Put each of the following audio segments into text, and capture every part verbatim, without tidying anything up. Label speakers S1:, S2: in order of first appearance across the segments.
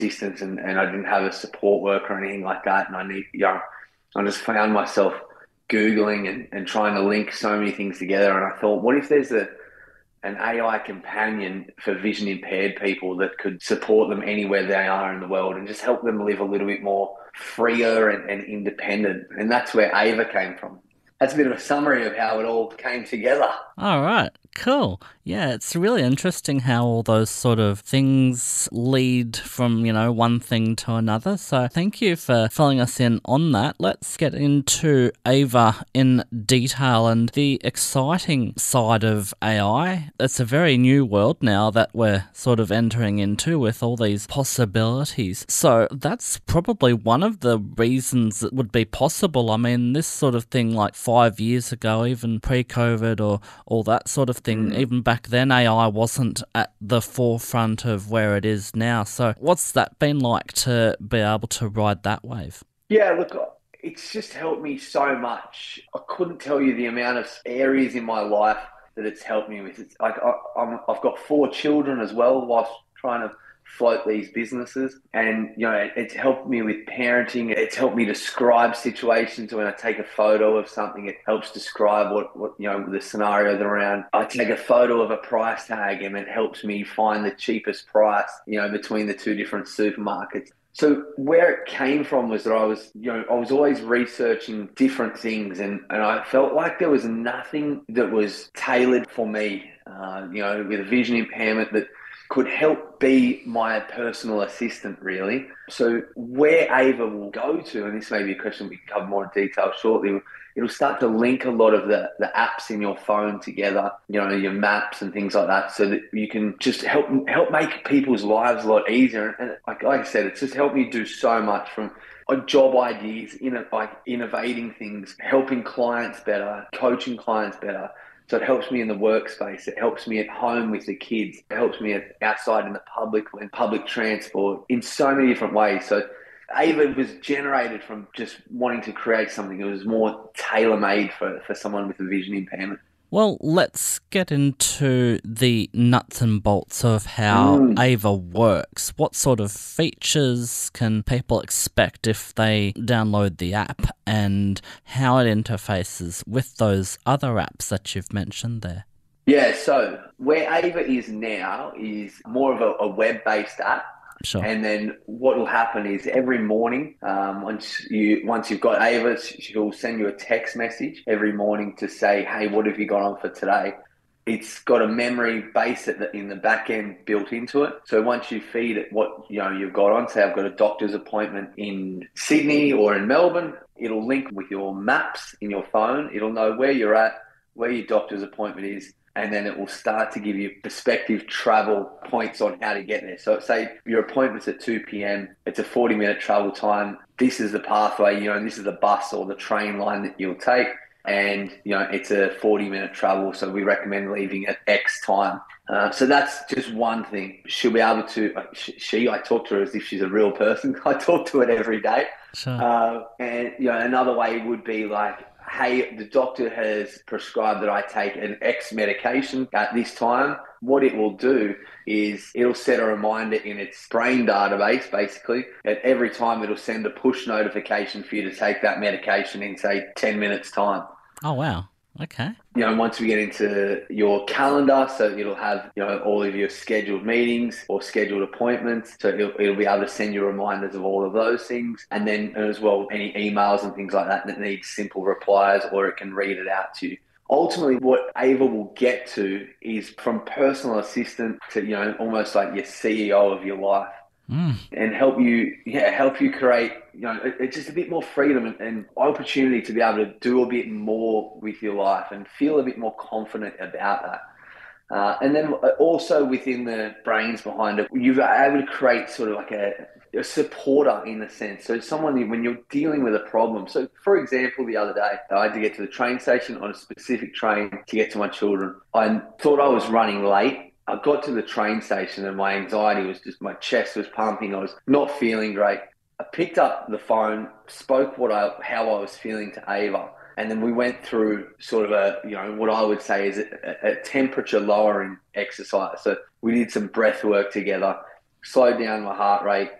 S1: assistance and, and I didn't have a support worker or anything like that. And I need, you know, I just found myself Googling and, and trying to link so many things together. And I thought, what if there's a, an A I companion for vision impaired people that could support them anywhere they are in the world and just help them live a little bit more freer and, and independent. And that's where Ava came from. That's a bit of a summary of how it all came together.
S2: All right, cool. Yeah, it's really interesting how all those sort of things lead from, you know, one thing to another. So thank you for filling us in on that. Let's get into Ava in detail and the exciting side of A I. It's a very new world now that we're sort of entering into with all these possibilities. So that's probably one of the reasons it would be possible. I mean, this sort of thing like five years ago, even pre-COVID or all that sort of thing, mm. even back then A I wasn't at the forefront of where it is now. So what's that been like to be able to ride that wave?
S1: Yeah, look, it's just helped me so much. I couldn't tell you the amount of areas in my life that it's helped me with. It's like I, I'm, I've got four children as well whilst trying to float these businesses, and you know it, it's helped me with parenting. It's helped me describe situations. When I take a photo of something, it helps describe what, what you know the scenarios around. I take a photo of a price tag and it helps me find the cheapest price, you know, between the two different supermarkets. So where it came from was that I was, you know, I was always researching different things, and, and I felt like there was nothing that was tailored for me, uh, you know, with a vision impairment that could help be my personal assistant, really. So where Ava will go to, and this may be a question we can cover more in detail shortly, it'll start to link a lot of the, the apps in your phone together, you know, your maps and things like that, so that you can just help help make people's lives a lot easier. And like, like I said, it's just helped me do so much, from like job ideas, in like innovating things, helping clients better, coaching clients better. So it helps me in the workspace. It helps me at home with the kids. It helps me outside in the public, in public transport, in so many different ways. So Ava was generated from just wanting to create something that was more tailor-made for, for someone with a vision impairment.
S2: Well, let's get into the nuts and bolts of how
S1: Mm.
S2: Ava works. What sort of features can people expect if they download the app, and how it interfaces with those other apps that you've mentioned there?
S1: Yeah, so where Ava is now is more of a, a web-based app.
S2: Sure.
S1: And then what will happen is every morning, um, once you once you've got Ava, she'll send you a text message every morning to say, "Hey, what have you got on for today?" It's got a memory base at the, in the back end built into it. So once you feed it what you know you've got on, say I've got a doctor's appointment in Sydney or in Melbourne, it'll link with your maps in your phone. It'll know where you're at, where your doctor's appointment is, and then it will start to give you prospective travel points on how to get there. So say your appointment's at two p.m, it's a forty minute travel time. This is the pathway, you know, and this is the bus or the train line that you'll take. And, you know, it's a forty minute travel. So we recommend leaving at X time. Uh, so that's just one thing. She'll be able to, uh, she, I talk to her as if she's a real person. I talk to it every day.
S2: Sure.
S1: Uh, and, you know, another way would be like, hey, the doctor has prescribed that I take an X medication at this time. What it will do is it'll set a reminder in its brain database, basically, at every time it'll send a push notification for you to take that medication in, say, ten minutes time.
S2: Oh, wow. Okay.
S1: You know, once we get into your calendar, so it'll have, you know, all of your scheduled meetings or scheduled appointments. So it'll, it'll be able to send you reminders of all of those things. And then as well, any emails and things like that that need simple replies, or it can read it out to you. Ultimately, what Ava will get to is from personal assistant to, you know, almost like your C E O of your life.
S2: Mm.
S1: And help you, yeah, help you create, you know, it's just a bit more freedom and, and opportunity to be able to do a bit more with your life and feel a bit more confident about that. Uh, and then also within the brains behind it, you're able to create sort of like a, a supporter in a sense. So someone, when you're dealing with a problem. So for example, the other day, I had to get to the train station on a specific train to get to my children. I thought I was running late. I got to the train station and my anxiety was just, my chest was pumping. I was not feeling great. I picked up the phone, spoke what I, how I was feeling to Ava. And then we went through sort of a, you know, what I would say is a, a temperature lowering exercise. So we did some breath work together, slowed down my heart rate,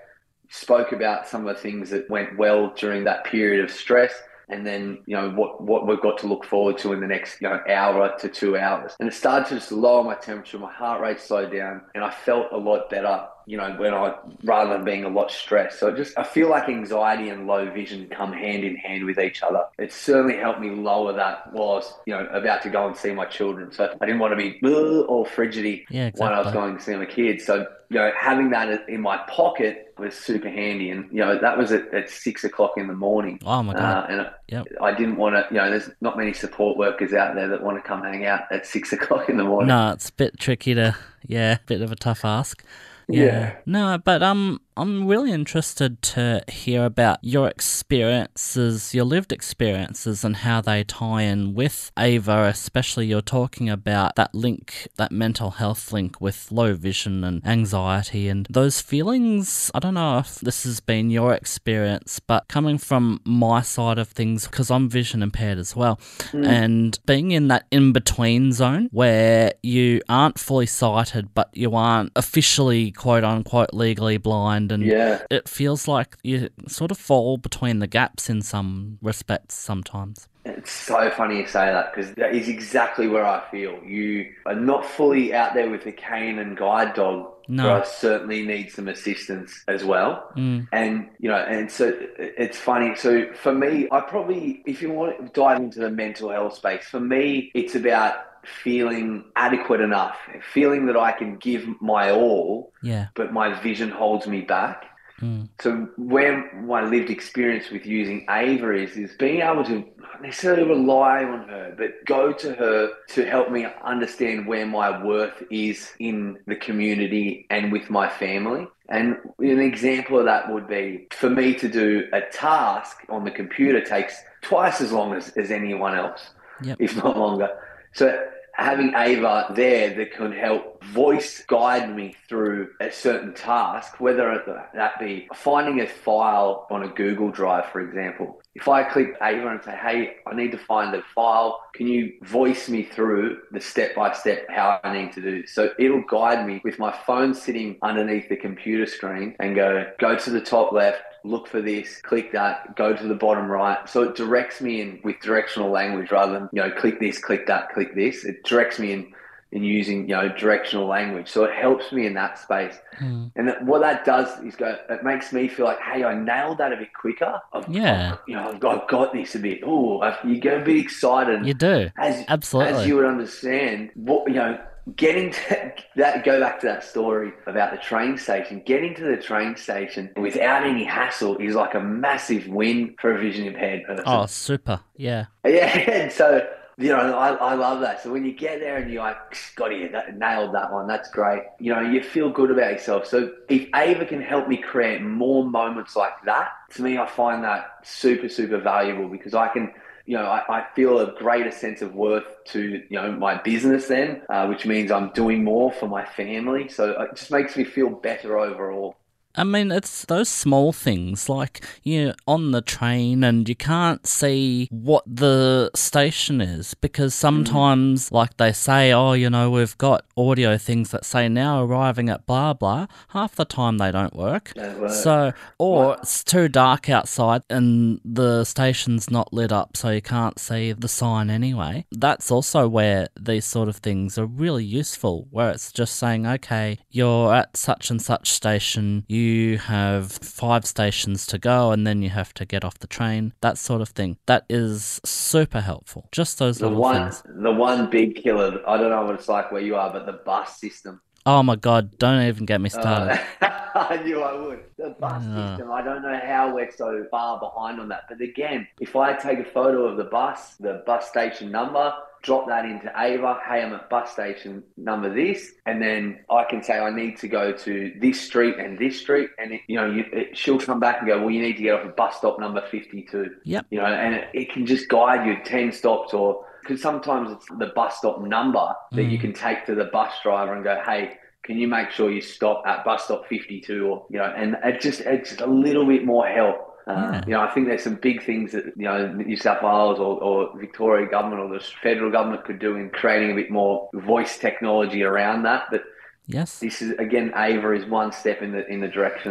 S1: spoke about some of the things that went well during that period of stress, and then, you know, what, what we've got to look forward to in the next, you know, hour to two hours. And it started to just lower my temperature, my heart rate slowed down, and I felt a lot better, you know, when I, rather than being a lot stressed. So it just, I feel like anxiety and low vision come hand in hand with each other. It certainly helped me lower that while I was, you know, about to go and see my children. So I didn't want to be all frigidity
S2: Yeah,
S1: when I was
S2: exactly.
S1: going to see my kids. So, you know, having that in my pocket was super handy. And, you know, that was at, at six o'clock in the morning.
S2: Oh my God.
S1: Uh, and
S2: Yep.
S1: I didn't want to, you know, there's not many support workers out there that want to come hang out at six o'clock in the morning.
S2: No, it's a bit tricky to, yeah, bit of a tough ask. Yeah.
S1: Yeah.
S2: No, but um, I'm really interested to hear about your experiences, your lived experiences, and how they tie in with Ava, especially you're talking about that link, that mental health link with low vision and anxiety and those feelings. I don't know if this has been your experience, but coming from my side of things, because I'm vision impaired as well, mm. and being in that in-between zone where you aren't fully sighted, but you aren't officially quote unquote legally blind, and
S1: yeah.
S2: it feels like you sort of fall between the gaps in some respects sometimes.
S1: It's so funny you say that, because that is exactly where I feel. You are not fully out there with the cane and guide dog.
S2: No.
S1: But I certainly need some assistance as well.
S2: Mm.
S1: And, you know, and so it's funny. So for me, I probably, if you want to dive into the mental health space, for me, it's about feeling adequate enough, feeling that I can give my all,
S2: yeah.
S1: but my vision holds me back.
S2: Mm.
S1: So where my lived experience with using Ava is, is being able to not necessarily rely on her, but go to her to help me understand where my worth is in the community and with my family. And an example of that would be, for me to do a task on the computer takes twice as long as, as anyone else,
S2: yep.
S1: if not longer. So having Ava there that can help voice guide me through a certain task, whether that be finding a file on a Google Drive, for example. If I click Ava and say, hey, I need to find the file, can you voice me through the step-by-step how I need to do this? So it'll guide me with my phone sitting underneath the computer screen and go, go to the top left, look for this, click that, go to the bottom right. So it directs me in with directional language rather than, you know, click this, click that, click this. It directs me in, in using, you know, directional language. So it helps me in that space.
S2: Mm.
S1: And that, what that does is go, it makes me feel like, hey, I nailed that a bit quicker. I've,
S2: yeah.
S1: I've, you know, I've, I've got this a bit. Oh, you get a bit excited.
S2: You do.
S1: As,
S2: Absolutely.
S1: As you would understand, what, you know, getting to that, go back to that story about the train station, getting to the train station without any hassle is like a massive win for a vision impaired person.
S2: Oh, super. Yeah.
S1: Yeah. And so, you know, I, I love that. So when you get there and you're like, got it, that, nailed that one, that's great. You know, you feel good about yourself. So if Ava can help me create more moments like that, to me, I find that super, super valuable, because I can, you know, I, I feel a greater sense of worth to, you know, my business then, uh, which means I'm doing more for my family. So it just makes me feel better overall.
S2: I mean, it's those small things, like you're on the train and you can't see what the station is, because sometimes, mm-hmm. like they say, oh, you know, we've got audio things that say now arriving at blah, blah. Half the time they don't work.
S1: Don't work.
S2: So, or
S1: wow.
S2: It's too dark outside and the station's not lit up, so you can't see the sign anyway. That's also where these sort of things are really useful, where it's just saying, okay, you're at such and such station, you You have five stations to go and then you have to get off the train, that sort of thing. That is super helpful. Just those
S1: the
S2: little
S1: one,
S2: things.
S1: The one big killer, I don't know what it's like where you are, but the bus system.
S2: Oh my God, don't even get me started.
S1: Uh, I knew I would. The bus
S2: yeah.
S1: system, I don't know how we're so far behind on that. But again, if I take a photo of the bus, the bus station number, drop that into Ava, hey, I'm at bus station number this, and then I can say I need to go to this street and this street, and it, you know, you, it, she'll come back and go, well, you need to get off at bus stop number fifty-two.
S2: Yep.
S1: You know, and it, it can just guide you ten stops, or because sometimes it's the bus stop number that mm. you can take to the bus driver and go, hey, can you make sure you stop at bus stop fifty-two, or, you know, and it just, it's just a little bit more help. Uh, yeah. You know, I think there's some big things that, you know, New South Wales or, or Victoria government or the federal government could do in creating a bit more voice technology around that. But
S2: yes,
S1: this is, again, Ava is one step in the in the direction that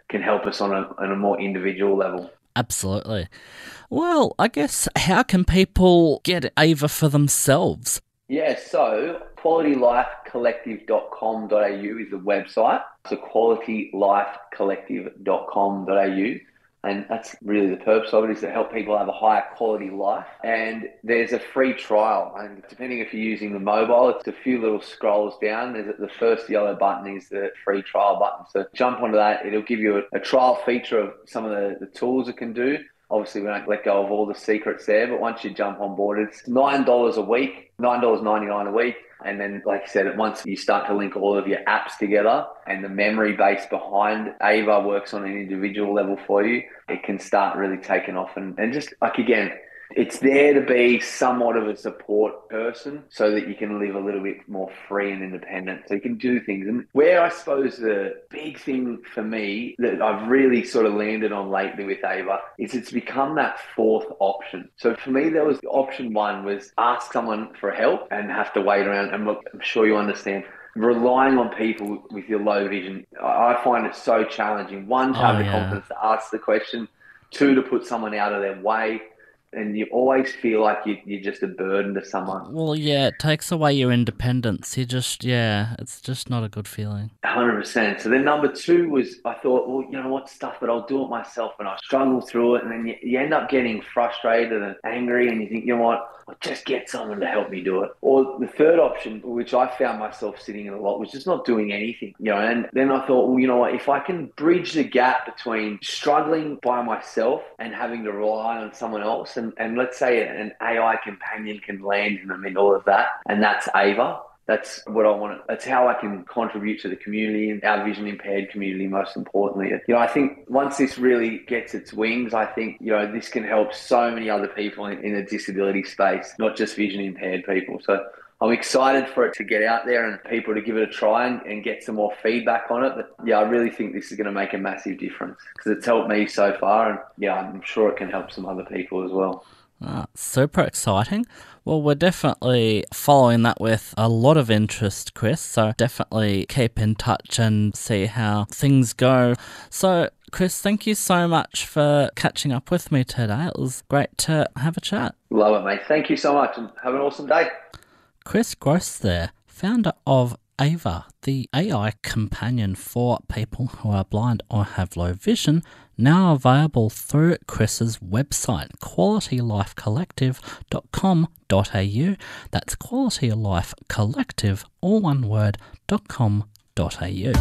S1: can help us on a, on a more individual level.
S2: Absolutely. Well, I guess how can people get Ava for themselves?
S1: Yeah, so quality life collective dot com dot a u is the website. So quality life collective dot com dot a u. And that's really the purpose of it, is to help people have a higher quality life. And there's a free trial. And depending if you're using the mobile, it's a few little scrolls down. There's the first yellow button is the free trial button. So jump onto that. It'll give you a, a trial feature of some of the, the tools it can do. Obviously, we don't let go of all the secrets there, but once you jump on board, it's nine dollars a week, nine dollars ninety-nine a week. And then, like you said, once you start to link all of your apps together and the memory base behind Ava works on an individual level for you, it can start really taking off. And, and just like, again, it's there to be somewhat of a support person so that you can live a little bit more free and independent. So you can do things. And where I suppose the big thing for me that I've really sort of landed on lately with Ava is it's become that fourth option. So for me, there was option one was ask someone for help and have to wait around. And look, I'm sure you understand, relying on people with your low vision, I find it so challenging. One, to have
S2: Oh,
S1: the
S2: yeah.
S1: confidence to ask the question. Two, to put someone out of their way. And you always feel like you, you're just a burden to someone.
S2: Well, yeah, it takes away your independence. You just, yeah, it's just not a good feeling.
S1: one hundred percent. So then number two was, I thought, well, you know what, stuff, but I'll do it myself. And I struggle through it. And then you, you end up getting frustrated and angry. And you think, you know what, I'll just get someone to help me do it. Or the third option, which I found myself sitting in a lot, was just not doing anything. You know, and then I thought, well, you know what, if I can bridge the gap between struggling by myself and having to rely on someone else, and, and let's say an A I companion can land in the middle of that, and that's Ava. That's what I want. That's how I can contribute to the community and our vision impaired community, most importantly. You know, I think once this really gets its wings, I think, you know, this can help so many other people in, in the disability space, not just vision impaired people. So I'm excited for it to get out there and people to give it a try and, and get some more feedback on it. But yeah, I really think this is going to make a massive difference because it's helped me so far. And yeah, I'm sure it can help some other people as well.
S2: Ah, super exciting. Well, we're definitely following that with a lot of interest, Chris, so definitely keep in touch and see how things go. So, Chris, thank you so much for catching up with me today. It was great to have a chat.
S1: Love it, mate. Thank you so much and have an awesome day.
S2: Chris Gross there, founder of Ava, the A I companion for people who are blind or have low vision, now available through Chris's website, quality life collective dot com dot a u. That's quality life collective, all one word, dot com dot a u.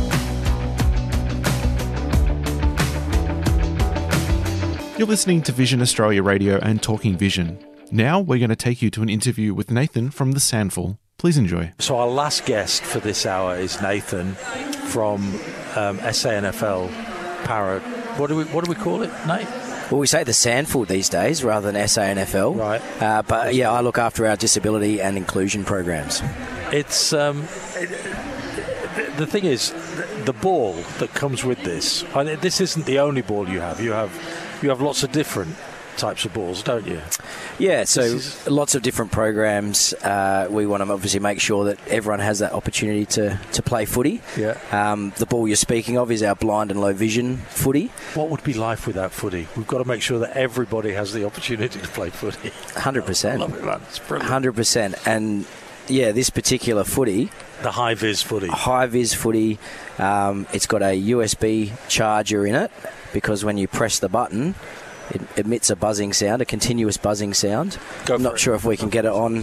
S3: You're listening to Vision Australia Radio and Talking Vision. Now we're going to take you to an interview with Nathan from The Sandful. Please enjoy.
S4: So our last guest for this hour is Nathan from um, S A N F L Para. What do we what do we call it, Nate?
S5: Well, we say the Sandful these days rather than S A N F L.
S4: Right.
S5: Uh, but yeah, I look after our disability and inclusion programs.
S4: It's um, it, the thing is, the ball that comes with this. I mean, this isn't the only ball you have. You have you have lots of different types of balls, don't you?
S5: Yeah, so
S4: is...
S5: lots of different programs. Uh, we want to obviously make sure that everyone has that opportunity to, to play footy.
S4: Yeah.
S5: Um, the ball you're speaking of is our blind and low vision footy.
S4: What would be life without footy? We've got to make sure that everybody has the opportunity to play footy.
S5: one hundred percent.
S4: I love it, man. It's brilliant.
S5: one hundred percent. And yeah, this particular footy,
S4: the high-vis footy.
S5: High-vis footy, um, it's got a U S B charger in it because when you press the button, it emits a buzzing sound, a continuous buzzing sound.
S4: Go
S5: I'm not
S4: it.
S5: sure if we can get it on.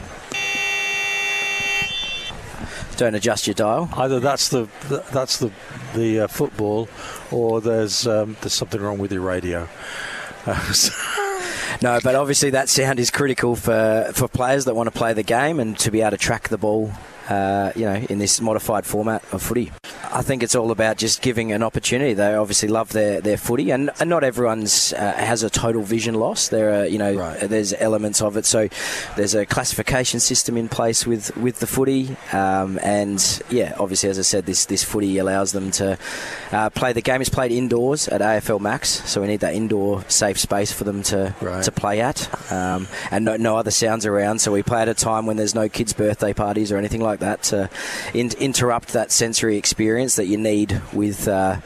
S5: Don't adjust your dial.
S4: Either that's the that's the the uh, football, or there's um, there's something wrong with your radio. Uh, so
S5: No, but obviously that sound is critical for, for players that want to play the game and to be able to track the ball, uh, you know, in this modified format of footy. I think it's all about just giving an opportunity. They obviously love their, their footy, and, and not everyone's uh, has a total vision loss. There are, you know,
S4: right.
S5: there's elements of it. So there's a classification system in place with, with the footy, um, and yeah, obviously, as I said, this this footy allows them to uh, play. The game is played indoors at A F L Max, so we need that indoor safe space for them to
S4: right.
S5: to play at, um, and no, no other sounds around. So we play at a time when there's no kids' birthday parties or anything like that to in- interrupt that sensory experience that you need with uh,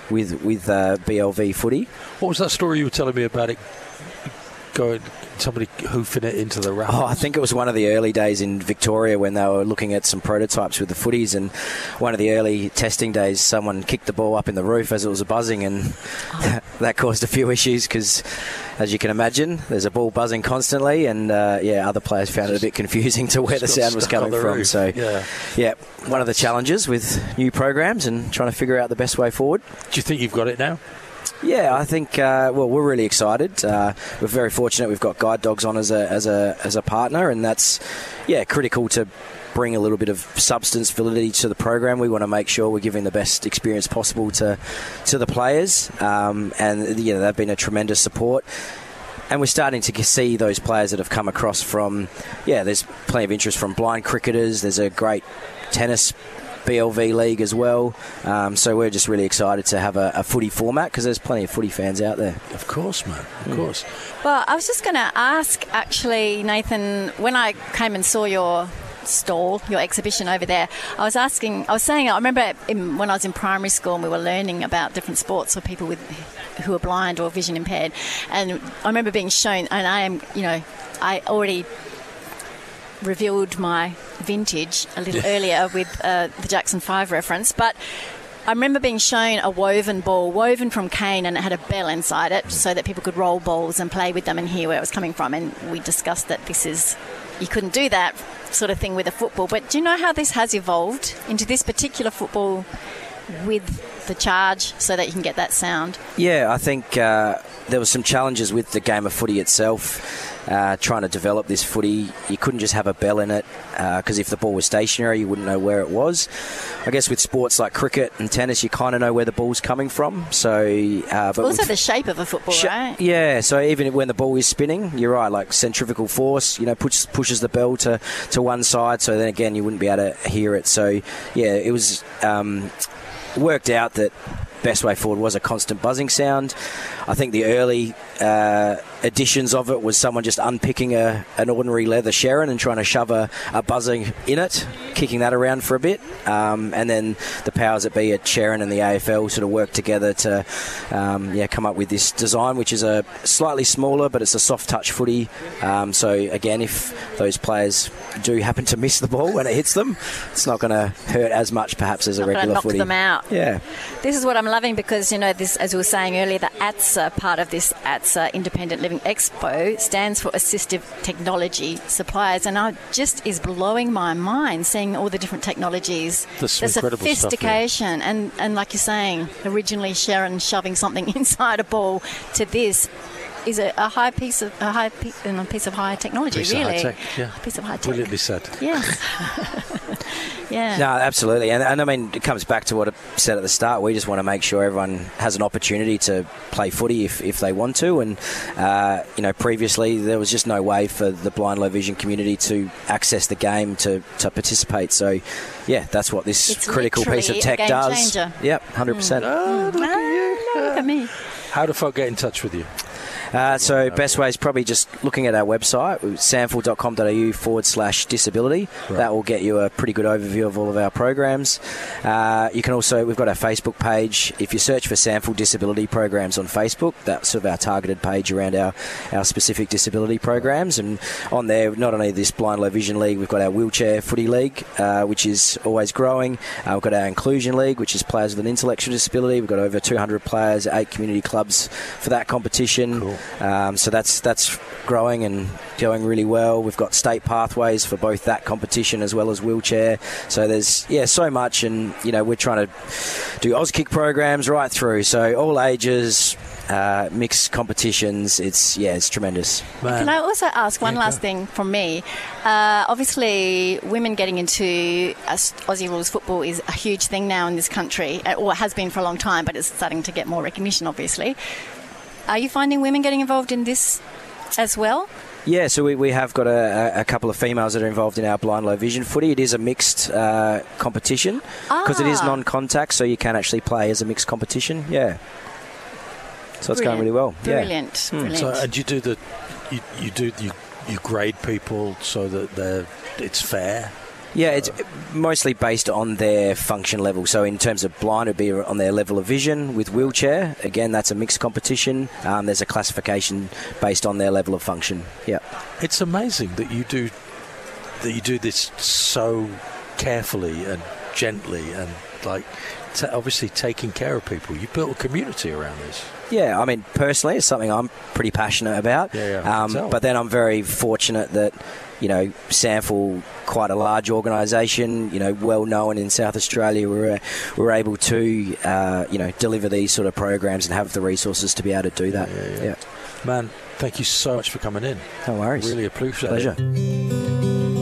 S5: with with uh, B L V footy.
S4: What was that story you were telling me about it going, somebody hoofing it into the rafters?
S5: Oh, I think it was one of the early days in Victoria when they were looking at some prototypes with the footies, and one of the early testing days, someone kicked the ball up in the roof as it was buzzing, and oh. that caused a few issues because, as you can imagine, there's a ball buzzing constantly, and uh, yeah, other players found it a bit confusing to where the sound was coming from.
S4: Roof.
S5: So,
S4: yeah.
S5: yeah, one of the challenges with new programs and trying to figure out the best way forward.
S4: Do you think you've got it now?
S5: Yeah, I think. Uh, well, we're really excited. Uh, we're very fortunate. We've got Guide Dogs on as a as a as a partner, and that's yeah critical to bring a little bit of substance, validity to the program. We want to make sure we're giving the best experience possible to to the players, um, and you know they've been a tremendous support. And we're starting to see those players that have come across from. Yeah, there's plenty of interest from blind cricketers. There's a great tennis B L V league as well, um, so we're just really excited to have a, a footy format because there's plenty of footy fans out there.
S4: Of course, man, of mm. course.
S6: Well, I was just going to ask, actually, Nathan, when I came and saw your stall, your exhibition over there, I was asking, I was saying, I remember in, when I was in primary school and we were learning about different sports for people with who are blind or vision impaired, and I remember being shown, and I am, you know, I already revealed my vintage a little earlier with uh, the Jackson five reference, but I remember being shown a woven ball, woven from cane, and it had a bell inside it so that people could roll balls and play with them and hear where it was coming from. And we discussed that this is, you couldn't do that sort of thing with a football. But do you know how this has evolved into this particular football with the charge so that you can get that sound?
S5: Yeah, I think uh, there was some challenges with the game of footy itself. Uh, trying to develop this footy, you couldn't just have a bell in it because uh, if the ball was stationary, you wouldn't know where it was. I guess with sports like cricket and tennis, you kind of know where the ball's coming from. So, uh, but
S6: also
S5: with,
S6: the shape of a football, sh- right?
S5: Yeah. So even when the ball is spinning, you're right. Like centrifugal force, you know, push, pushes the bell to, to one side. So then again, you wouldn't be able to hear it. So yeah, it was um, worked out that best way forward was a constant buzzing sound. I think the early uh, editions of it was someone just unpicking a, an ordinary leather Sharon and trying to shove a, a buzzing in it, kicking that around for a bit. Um, and then the powers that be at Sharon and the A F L sort of worked together to um, yeah, come up with this design, which is a slightly smaller, but it's a soft touch footy. Um, so again, if those players do happen to miss the ball when it hits them, it's not going to hurt as much perhaps as
S6: not
S5: a regular
S6: knock
S5: footy.
S6: Knock them out.
S5: Yeah.
S6: This is what I'm loving because, you know, this, as we were saying earlier, the A T S A part of this A T S A Independent Living Expo stands for Assistive Technology Suppliers, and it just is blowing my mind seeing all the different technologies, the sophistication, stuff, yeah. and, and like you're saying, originally Sharon shoving something inside a ball to this is a, a high piece of a high piece, a piece of high technology,
S4: piece
S6: really.
S4: Of high tech, yeah.
S6: A piece of high tech.
S4: Brilliantly said.
S6: Yes. Yeah.
S5: No, absolutely. And, and I mean, it comes back to what I said at the start. We just want to make sure everyone has an opportunity to play footy if, if they want to. And, uh, you know, previously there was just no way for the blind low vision community to access the game to, to participate. So, yeah, that's what this
S6: it's
S5: critical piece of tech
S6: a game
S5: does.
S6: Changer.
S5: Yep, one hundred percent.
S6: Mm. Oh, look at you. Look at me.
S4: How do folk get in touch with you?
S5: Uh, so best way is probably just looking at our website, samfl.com.au forward slash disability. Right. That will get you a pretty good overview of all of our programs. Uh, you can also, we've got our Facebook page. If you search for SANFL Disability Programs on Facebook, that's sort of our targeted page around our, our specific disability programs. And on there, not only this Blind Low Vision League, we've got our Wheelchair Footy League, uh, which is always growing. Uh, we've got our Inclusion League, which is players with an intellectual disability. We've got over two hundred players at eight community clubs for that competition.
S4: Cool.
S5: Um, so that's that's growing and going really well. We've got state pathways for both that competition as well as wheelchair. So there's yeah so much, and you know we're trying to do Auskick programs right through. So all ages, uh, mixed competitions. It's yeah it's tremendous.
S6: Man. Can I also ask one yeah, last thing from me? Uh, obviously, women getting into Aussie rules football is a huge thing now in this country, or it has been for a long time, but it's starting to get more recognition, obviously. Are you finding women getting involved in this as well?
S5: Yeah, so we, we have got a, a couple of females that are involved in our blind low vision footy. It is a mixed uh, competition because ah. it is non-contact, so you can actually play as a mixed competition. Yeah, so it's going really well.
S6: Brilliant,
S5: yeah.
S6: brilliant.
S4: So, and you do the, you, you do you, you grade people so that they're it's fair.
S5: Yeah, it's mostly based on their function level. So in terms of blind, it would be on their level of vision. With wheelchair, again, that's a mixed competition. Um, there's a classification based on their level of function. Yeah,
S4: it's amazing that you do that you do this so carefully and gently and like t- obviously taking care of people. You built a community around this.
S5: Yeah, I mean, personally, it's something I'm pretty passionate about.
S4: Yeah, yeah,
S5: um, but then I'm very fortunate that, you know, SANFL, quite a large organisation, you know, well known in South Australia, we're, uh, we're able to, uh, you know, deliver these sort of programs and have the resources to be able to do that.
S4: Yeah, yeah, yeah.
S5: yeah.
S4: Man, thank you so much for coming in.
S5: No worries.
S4: Really appreciate
S5: Pleasure.
S4: it.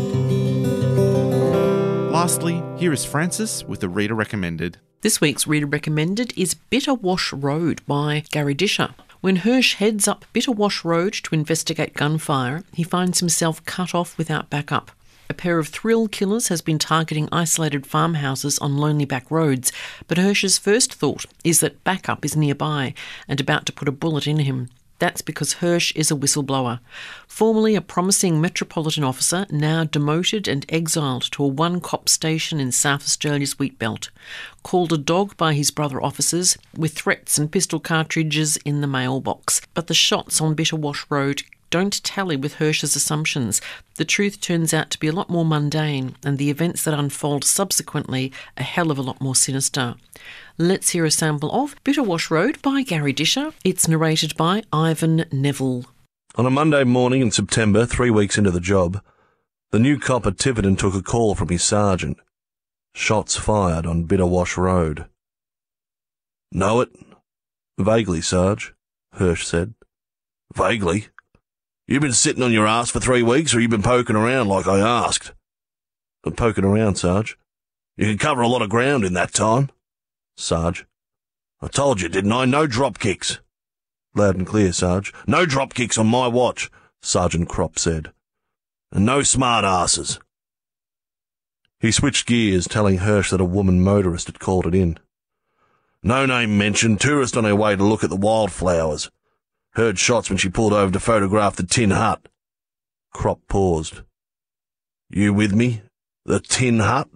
S3: Lastly, here is Francis with the Reader Recommended.
S7: This week's Reader Recommended is Bitter Wash Road by Gary Disher. When Hirsch heads up Bitter Wash Road to investigate gunfire, he finds himself cut off without backup. A pair of thrill killers has been targeting isolated farmhouses on lonely back roads, but Hirsch's first thought is that backup is nearby and about to put a bullet in him. That's because Hirsch is a whistleblower. Formerly a promising metropolitan officer, now demoted and exiled to a one-cop station in South Australia's wheat belt. Called a dog by his brother officers, with threats and pistol cartridges in the mailbox. But the shots on Bitter Wash Road don't tally with Hirsch's assumptions. The truth turns out to be a lot more mundane, and the events that unfold subsequently a hell of a lot more sinister. Let's hear a sample of Bitter Wash Road by Gary Disher. It's narrated by Ivan Neville.
S8: On a Monday morning in September, three weeks into the job, the new cop at Tiverton took a call from his sergeant. Shots fired on Bitter Wash Road. Know it? Vaguely, Sarge, Hirsch said. Vaguely? You been sitting on your ass for three weeks, or you been poking around like I asked? Been poking around, Sarge. You can cover a lot of ground in that time. Sarge. I told you, didn't I? No drop kicks. Loud and clear, Sarge. No drop kicks on my watch, Sergeant Kropp said. And no smart asses. He switched gears, telling Hirsch that a woman motorist had called it in. No name mentioned, tourist on her way to look at the wildflowers. Heard shots when she pulled over to photograph the tin hut. Kropp paused. You with me? The tin hut?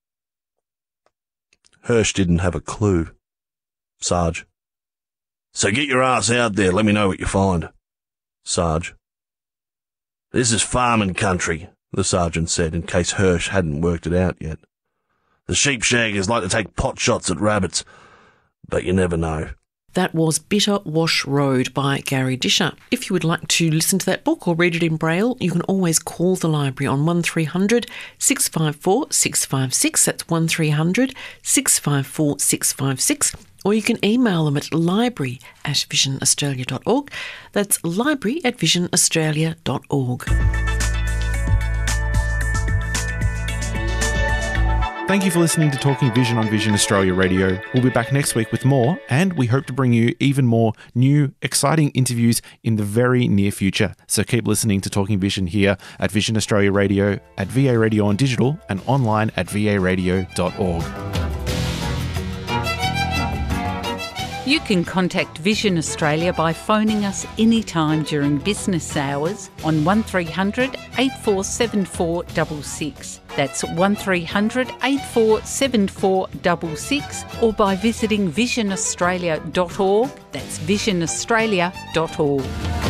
S8: Hirsch didn't have a clue. Sarge. So get your ass out there, let me know what you find. Sarge. This is farming country, the sergeant said, in case Hirsch hadn't worked it out yet. The sheep shaggers like to take pot shots at rabbits, but you never know.
S7: That was Bitter Wash Road by Gary Disher. If you would like to listen to that book or read it in Braille, you can always call the library on one three hundred six five four six five six. That's one three hundred six five four six five six. Or you can email them at library at vision australia dot org. That's library at vision australia dot org.
S3: Thank you for listening to Talking Vision on Vision Australia Radio. We'll be back next week with more, and we hope to bring you even more new, exciting interviews in the very near future. So keep listening to Talking Vision here at Vision Australia Radio, at V A Radio on Digital, and online at v a radio dot org.
S9: You can contact Vision Australia by phoning us anytime during business hours on one three hundred eight four seven four six six. That's one three hundred eight four seven four six six, or by visiting vision australia dot org. That's vision australia dot org.